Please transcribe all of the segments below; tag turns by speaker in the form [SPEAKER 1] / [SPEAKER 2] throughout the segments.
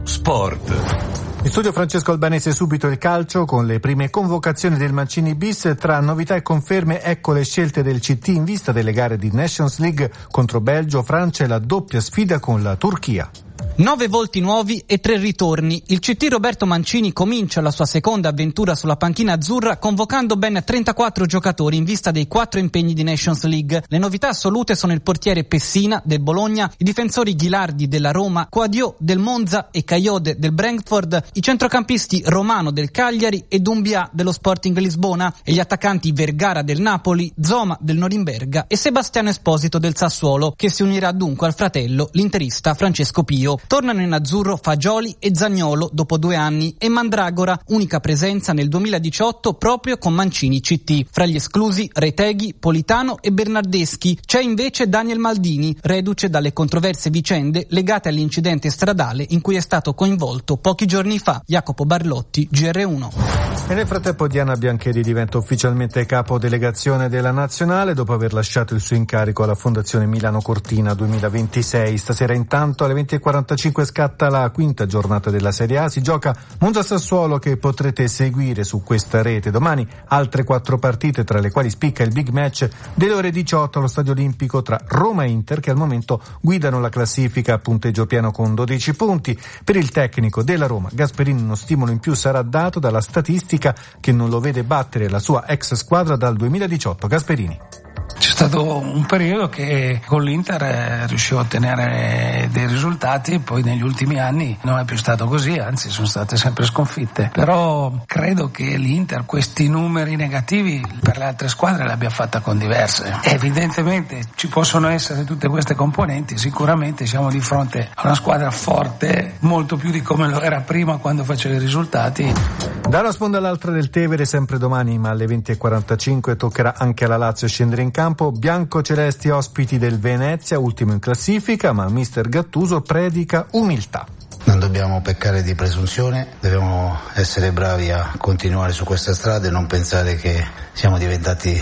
[SPEAKER 1] Sport.
[SPEAKER 2] In studio Francesco Albanese, subito il calcio con le prime convocazioni del Mancini bis. Tra novità e conferme, ecco le scelte del CT in vista delle gare di Nations League contro Belgio, Francia e la doppia sfida con la Turchia.
[SPEAKER 3] 9 volti nuovi e 3 ritorni. Il CT Roberto Mancini comincia la sua seconda avventura sulla panchina azzurra convocando ben 34 giocatori in vista dei 4 impegni di Nations League. Le novità assolute sono il portiere Pessina del Bologna, i difensori Ghilardi della Roma, Coadio del Monza e Caiode del Brentford, i centrocampisti Romano del Cagliari e Doumbia dello Sporting Lisbona e gli attaccanti Vergara del Napoli, Zoma del Norimberga e Sebastiano Esposito del Sassuolo, che si unirà dunque al fratello, l'interista Francesco Pio. Tornano in azzurro Fagioli e Zaniolo dopo 2 anni e Mandragora, unica presenza nel 2018 proprio con Mancini CT. Fra gli esclusi Reteghi, Politano e Bernardeschi. C'è invece Daniel Maldini, reduce dalle controverse vicende legate all'incidente stradale in cui è stato coinvolto pochi giorni fa. Jacopo Barlotti, GR1.
[SPEAKER 2] E nel frattempo Diana Biancheri diventa ufficialmente capo delegazione della Nazionale dopo aver lasciato il suo incarico alla Fondazione Milano Cortina 2026. Stasera intanto alle 20:45 scatta la quinta giornata della Serie A, si gioca Monza-Sassuolo che potrete seguire su questa rete. Domani altre 4 partite, tra le quali spicca il big match delle ore 18 allo Stadio Olimpico tra Roma e Inter, che al momento guidano la classifica a punteggio pieno con 12 punti. Per il tecnico della Roma Gasperini uno stimolo in più sarà dato dalla statistica che non lo vede battere la sua ex squadra dal 2018. Gasperini.
[SPEAKER 4] C'è stato un periodo che con l'Inter riuscivo a ottenere dei risultati, poi negli ultimi anni non è più stato così, anzi sono state sempre sconfitte. Però credo che l'Inter questi numeri negativi per le altre squadre le abbia fatta con diverse. Evidentemente ci possono essere tutte queste componenti, sicuramente siamo di fronte a una squadra forte, molto più di come lo era prima quando faceva i risultati.
[SPEAKER 2] Da una sponda all'altra del Tevere, sempre domani, ma alle 20:45 toccherà anche alla Lazio scendere in campo. Biancocelesti ospiti del Venezia, ultimo in classifica, ma mister Gattuso predica umiltà.
[SPEAKER 5] Non dobbiamo peccare di presunzione, dobbiamo essere bravi a continuare su questa strada e non pensare che siamo diventati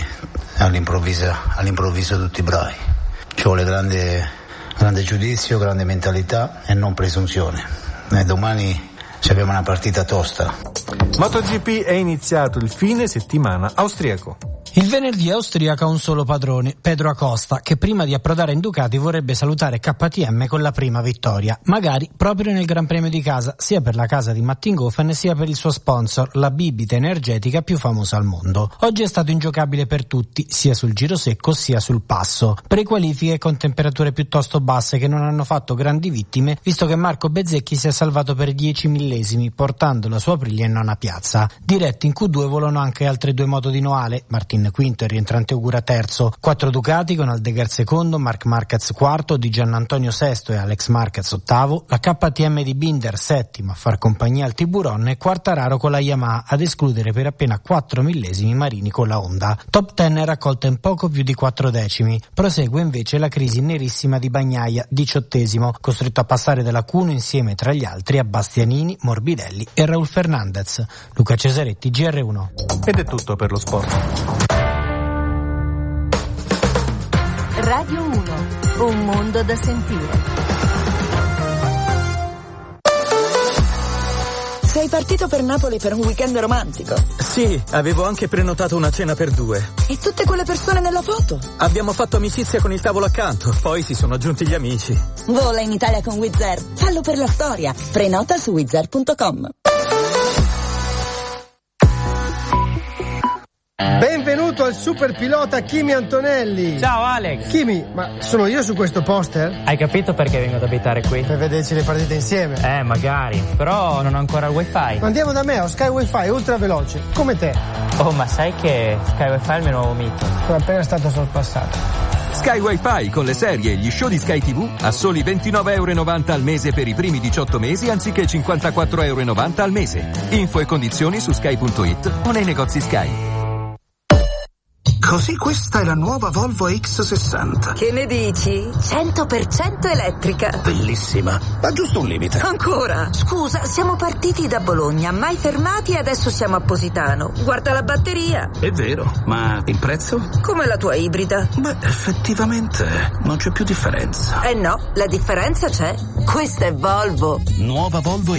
[SPEAKER 5] all'improvviso tutti bravi. Ci vuole grande giudizio, grande mentalità e non presunzione. Domani abbiamo una partita tosta.
[SPEAKER 2] MotoGP è iniziato il fine settimana austriaco.
[SPEAKER 6] Il venerdì austriaco ha un solo padrone, Pedro Acosta, che prima di approdare in Ducati vorrebbe salutare KTM con la prima vittoria, magari proprio nel Gran Premio di casa, sia per la casa di Mattinghofen sia per il suo sponsor, la bibita energetica più famosa al mondo. Oggi è stato ingiocabile per tutti, sia sul giro secco sia sul passo. Prequalifiche con temperature piuttosto basse che non hanno fatto grandi vittime, visto che Marco Bezzecchi si è salvato per 10 millesimi, portando la sua Aprilia in nona piazza. Diretti in Q2 volano anche altre 2 moto di Noale, Martin quinto e rientrante Ogura terzo, 4 Ducati con Aldegar secondo, Marc Marquez quarto, Di Giannantonio sesto e Alex Marquez ottavo, la KTM di Binder settima a far compagnia al Tiburon e Quartararo con la Yamaha, ad escludere per appena 4 millesimi Marini con la Honda. Top 10 è raccolta in poco più di 4 decimi. Prosegue invece la crisi nerissima di Bagnaia, 18esimo, costretto a passare dalla Q1 insieme tra gli altri a Bastianini, Morbidelli e Raul Fernandez. Luca Cesaretti, GR1.
[SPEAKER 2] Ed è tutto per lo sport.
[SPEAKER 7] Radio 1, un mondo da sentire.
[SPEAKER 8] Sei partito per Napoli per un weekend romantico?
[SPEAKER 9] Sì, avevo anche prenotato una cena per 2.
[SPEAKER 8] E tutte quelle persone nella foto?
[SPEAKER 9] Abbiamo fatto amicizia con il tavolo accanto, poi si sono aggiunti gli amici.
[SPEAKER 8] Vola in Italia con Wizz Air, fallo per la storia. Prenota su wizzair.com.
[SPEAKER 10] Benvenuto al super pilota Kimi Antonelli.
[SPEAKER 11] Ciao Alex.
[SPEAKER 10] Kimi, ma sono io su questo poster?
[SPEAKER 11] Hai capito perché vengo ad abitare qui?
[SPEAKER 10] Per vederci le partite insieme.
[SPEAKER 11] Magari, però non ho ancora il wifi.
[SPEAKER 10] Andiamo da me, ho Sky Wi-Fi ultra veloce, come te.
[SPEAKER 11] Oh, ma sai che Sky Wi-Fi è il mio nuovo mito?
[SPEAKER 10] Sono appena stato sorpassato.
[SPEAKER 1] Sky Wi-Fi con le serie e gli show di Sky TV a soli €29,90 al mese per i primi 18 mesi anziché €54,90 al mese. Info e condizioni su sky.it o nei negozi Sky.
[SPEAKER 12] Così questa è la nuova Volvo X60.
[SPEAKER 13] Che ne dici? 100% elettrica.
[SPEAKER 12] Bellissima, ma giusto un limite.
[SPEAKER 13] Ancora? Scusa, siamo partiti da Bologna, mai fermati e adesso siamo a Positano. Guarda la batteria.
[SPEAKER 12] È vero, ma il prezzo?
[SPEAKER 13] Come la tua ibrida.
[SPEAKER 12] Beh, effettivamente non c'è più differenza.
[SPEAKER 13] No, la differenza c'è. Questa è Volvo.
[SPEAKER 12] Nuova Volvo